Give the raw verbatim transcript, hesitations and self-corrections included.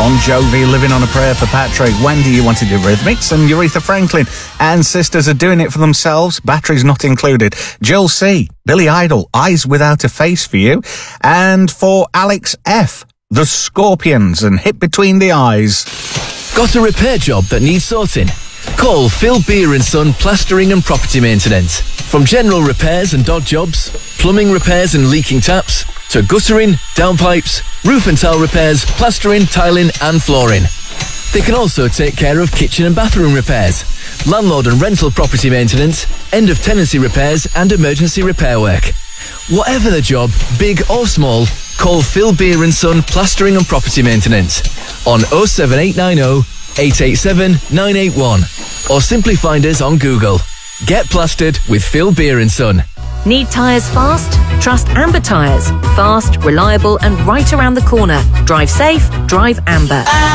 Bon Jovi, Living on a Prayer for Patrick. Wendy, you wanted Eurythmics, and Aretha Franklin and Sisters are doing it for themselves. Batteries not included. Jill C, Billy Idol, Eyes Without a Face for you. And for Alex F, The Scorpions and Hit Between the Eyes. Got a repair job that needs sorting? Call Phil Beer and Son Plastering and Property Maintenance. From general repairs and dog jobs, plumbing repairs and leaking taps, to guttering, downpipes, roof and tile repairs, plastering, tiling and flooring. They can also take care of kitchen and bathroom repairs, landlord and rental property maintenance, end of tenancy repairs and emergency repair work. Whatever the job, big or small, call Phil Beer and Son Plastering and Property Maintenance on oh seven eight nine oh, eight eight seven, nine eight one or simply find us on Google. Get plastered with Phil Beer and Son. Need tyres fast? Trust Amber Tyres. Fast, reliable and right around the corner. Drive safe, drive Amber.